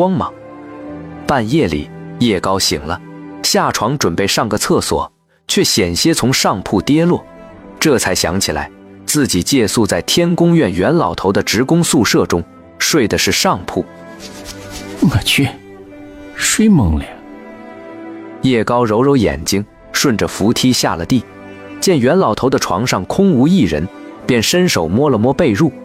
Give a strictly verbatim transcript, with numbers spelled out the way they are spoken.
光芒。半夜里，叶高醒了，下床准备上个厕所，却险些从上铺跌落，这才想起来自己借宿在天宫院袁老头的职工宿舍中，睡的是上铺。 我去，睡懵了。 叶高揉揉眼睛，顺着扶梯下了地，见袁老头的床上空无一人，便伸手摸了摸被褥，